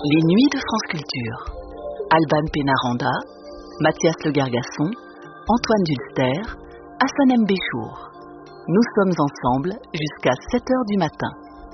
Les Nuits de France Culture. Alban Pénaranda, Mathias Le Gargasson, Antoine Dulster, Hassan M. Béchour. Nous sommes ensemble jusqu'à 7h du matin.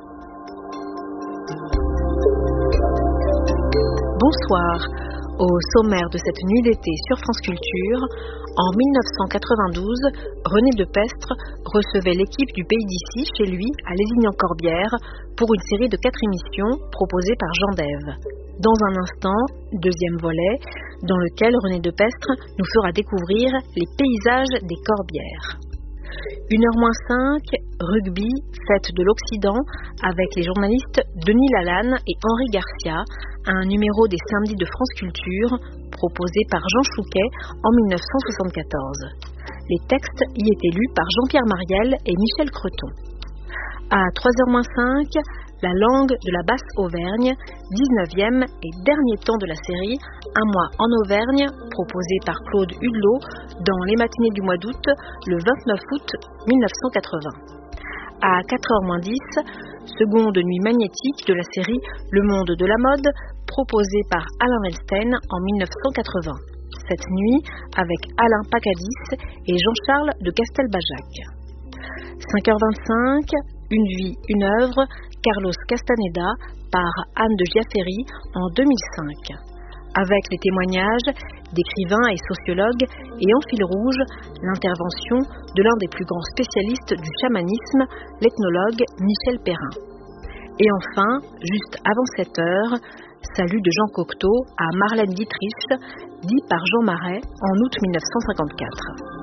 Bonsoir. Au sommaire de cette nuit d'été sur France Culture, en 1992, René Depestre recevait l'équipe du Pays d'Ici chez lui à Lézignan-Corbière pour une série de 4 émissions proposées par Jean Dève. Dans un instant, deuxième volet, dans lequel René Depestre nous fera découvrir les paysages des Corbières. 1h-5, rugby, fête de l'Occident, avec les journalistes Denis Lalanne et Henri Garcia, un numéro des samedis de France Culture, proposé par Jean Chouquet en 1974. Les textes y étaient lus par Jean-Pierre Mariel et Michel Creton. À 3h-5, la langue de la Basse-Auvergne, 19e et dernier temps de la série, Un mois en Auvergne, proposé par Claude Hudelot dans les matinées du mois d'août, le 29 août 1980. À 4h-10, seconde nuit magnétique de la série Le monde de la mode, proposée par Alain Melsten en 1980. Cette nuit, avec Alain Pacadis et Jean-Charles de Castelbajac. 5h25, Une vie, une œuvre, Carlos Castaneda par Anne de Giafferi en 2005. Avec les témoignages d'écrivains et sociologues et en fil rouge, l'intervention de l'un des plus grands spécialistes du chamanisme, l'ethnologue Michel Perrin. Et enfin, juste avant 7h, salut de Jean Cocteau à Marlène Dietrich, dit par Jean Marais en août 1954.